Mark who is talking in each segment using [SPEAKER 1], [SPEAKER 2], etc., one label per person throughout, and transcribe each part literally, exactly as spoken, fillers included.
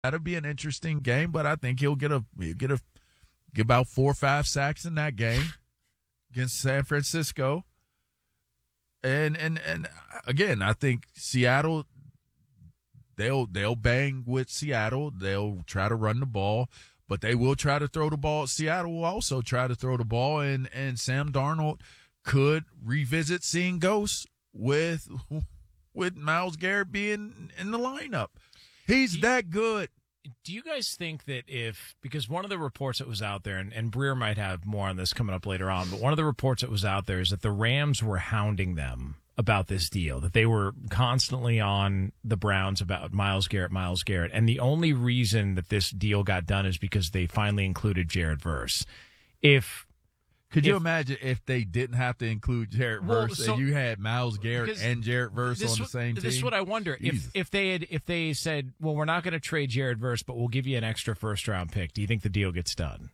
[SPEAKER 1] That'll be an interesting game, but I think he'll get a he'll get a get about four or five sacks in that game against San Francisco. And and and again, I think Seattle they'll they'll bang with Seattle. They'll try to run the ball, but they will try to throw the ball. Seattle will also try to throw the ball, and and Sam Darnold could revisit seeing ghosts with with Myles Garrett being in the lineup. He's you, that good.
[SPEAKER 2] Do you guys think that if, because one of the reports that was out there, and, and Breer might have more on this coming up later on, but one of the reports that was out there is that the Rams were hounding them about this deal, that they were constantly on the Browns about Myles Garrett, Myles Garrett. And the only reason that this deal got done is because they finally included Jared Verse. If
[SPEAKER 1] Could you
[SPEAKER 2] if,
[SPEAKER 1] imagine if they didn't have to include Jared
[SPEAKER 2] well,
[SPEAKER 1] Verse
[SPEAKER 2] so,
[SPEAKER 1] and you had Myles Garrett and Jared Verse on the same team?
[SPEAKER 2] This is what I wonder.
[SPEAKER 1] Jesus.
[SPEAKER 2] If if they had if they said, well, we're not going to trade Jared Verse, but we'll give you an extra first round pick, do you think the deal gets done?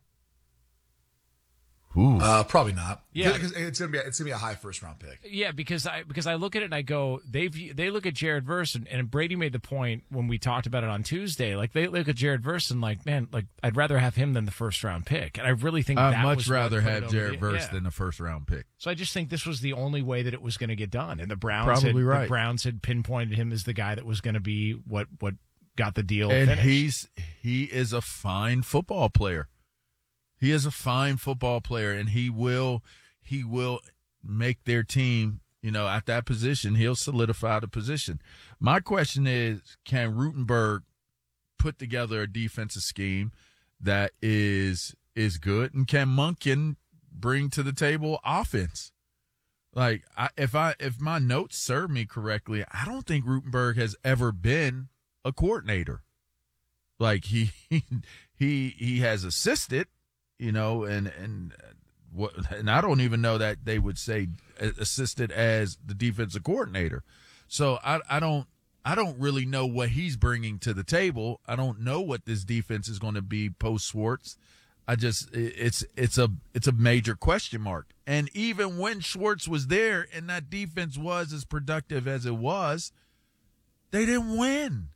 [SPEAKER 1] Ooh.
[SPEAKER 3] Uh, probably not.
[SPEAKER 2] Yeah,
[SPEAKER 3] because it's gonna be a, it's gonna be a high first round pick.
[SPEAKER 2] Yeah, because I because I look at it and I go, they they look at Jared Verse, and, and Brady made the point when we talked about it on Tuesday. Like, they look at Jared Verse and like, man, like I'd rather have him than the first round pick, and I really think
[SPEAKER 1] I'd
[SPEAKER 2] that
[SPEAKER 1] much
[SPEAKER 2] was
[SPEAKER 1] rather
[SPEAKER 2] what
[SPEAKER 1] have Jared Verse
[SPEAKER 2] yeah.
[SPEAKER 1] than the first round pick.
[SPEAKER 2] So I just think this was the only way that it was going to get done, and the Browns
[SPEAKER 1] Probably
[SPEAKER 2] had,
[SPEAKER 1] right.
[SPEAKER 2] the Browns had pinpointed him as the guy that was going to be what what got the deal
[SPEAKER 1] And
[SPEAKER 2] finished.
[SPEAKER 1] he's he is a fine football player. He is a fine football player, and he will he will make their team, you know, at that position. He'll solidify the position. My question is, can Rutenberg put together a defensive scheme that is is good, and can Monken bring to the table offense? Like, I, if I if my notes serve me correctly, I don't think Rutenberg has ever been a coordinator. Like, he he he has assisted. You know, and and what, and I don't even know that they would say assisted as the defensive coordinator. So I I don't I don't really know what he's bringing to the table. I don't know what this defense is going to be post Schwartz. I just it's it's a it's a major question mark. And even when Schwartz was there and that defense was as productive as it was, they didn't win.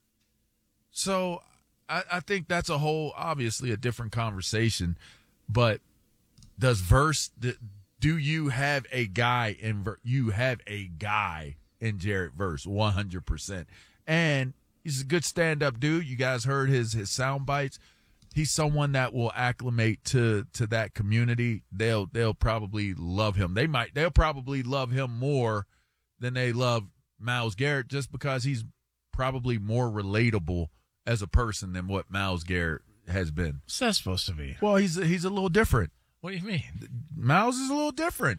[SPEAKER 1] So I, I think that's a whole obviously a different conversation. But does Verse, do you have a guy in, you have a guy in Jared Verse, one hundred percent. And he's a good stand-up dude. You guys heard his, his sound bites. He's someone that will acclimate to, to that community. They'll, they'll probably love him. They might, they'll probably love him more than they love Myles Garrett, just because he's probably more relatable as a person than what Myles Garrett has been.
[SPEAKER 2] What's that supposed to be?
[SPEAKER 1] Well, he's he's a little different.
[SPEAKER 2] What do you mean?
[SPEAKER 1] Myles is a little different.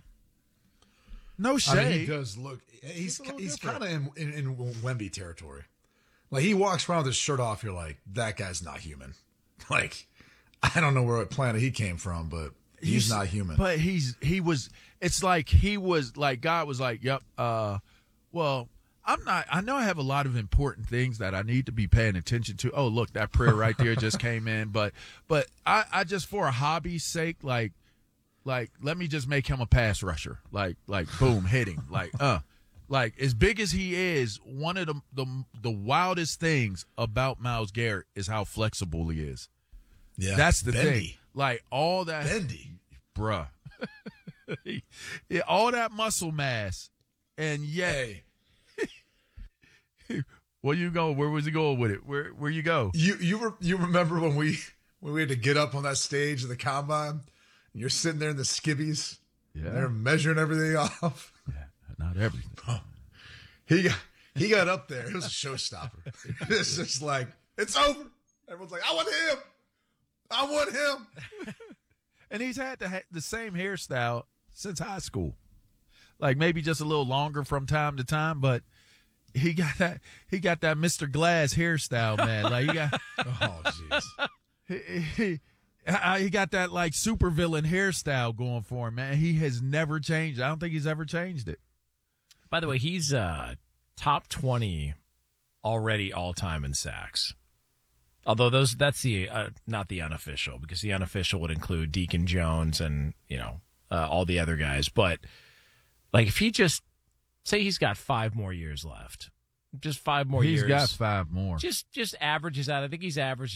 [SPEAKER 1] No shade.
[SPEAKER 3] I mean, he does look. He's he's, he's kind of in, in in Wemby territory. Like, he walks around with his shirt off. You're like, that guy's not human. Like, I don't know what planet he came from, but he's, he's not human.
[SPEAKER 1] But he's he was. It's like he was like God was like, yep. Uh, well. I'm not, I know I have a lot of important things that I need to be paying attention to. Oh, look, that prayer right there just came in. But, but I, I just, for a hobby's sake, like, like, let me just make him a pass rusher. Like, like, boom, hitting. Like, uh, like, as big as he is, one of the, the, the wildest things about Myles Garrett is how flexible he is.
[SPEAKER 3] Yeah.
[SPEAKER 1] That's the
[SPEAKER 3] bendy.
[SPEAKER 1] thing. Like, all that.
[SPEAKER 3] Bendy.
[SPEAKER 1] Bruh. Yeah, all that muscle mass. And yet.
[SPEAKER 3] Hey.
[SPEAKER 1] Where you go? Where was he going with it? Where where you go?
[SPEAKER 3] You you re- you remember when we when we had to get up on that stage of the combine? And you're sitting there in the skivvies.
[SPEAKER 1] Yeah,
[SPEAKER 3] they're measuring everything off.
[SPEAKER 1] Yeah, not everything.
[SPEAKER 3] Oh. He got he got up there. It was a showstopper. It's just like, it's over. Everyone's like, I want him. I want him.
[SPEAKER 1] And he's had the the same hairstyle since high school. Like, maybe just a little longer from time to time, but. He got that. He got that Mister Glass hairstyle, man. Like, he got.
[SPEAKER 3] Oh, jeez.
[SPEAKER 1] He, he, he got that like supervillain hairstyle going for him, man. He has never changed. I don't think he's ever changed it.
[SPEAKER 2] By the way, he's uh, top twenty already all time in sacks. Although those that's the uh, not the unofficial, because the unofficial would include Deacon Jones and, you know, uh, all the other guys. But like, if he just say he's got five more years left, just five more
[SPEAKER 1] He's
[SPEAKER 2] years.
[SPEAKER 1] got five more.
[SPEAKER 2] Just just averages out. I think he's averaged